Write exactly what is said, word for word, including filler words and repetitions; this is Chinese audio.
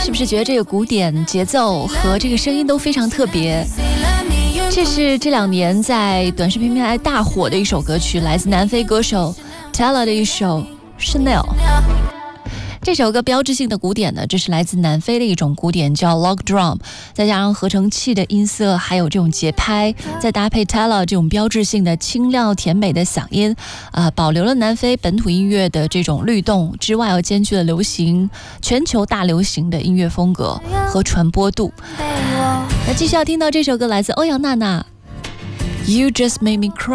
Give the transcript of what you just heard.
是不是觉得这个鼓点节奏和这个声音都非常特别？这是这两年在短视频平台大火的一首歌曲，来自南非歌手 Tella 的一首 Chanel。这首歌标志性的鼓点呢，这是来自南非的一种鼓点，叫 log drum， 再加上合成器的音色，还有这种节拍，再搭配 Tella 这种标志性的清亮甜美的嗓音，呃，保留了南非本土音乐的这种律动之外，又兼具了流行全球大流行的音乐风格和传播度。那继续要听到这首歌，来自欧阳娜娜 You Just Made Me Cry。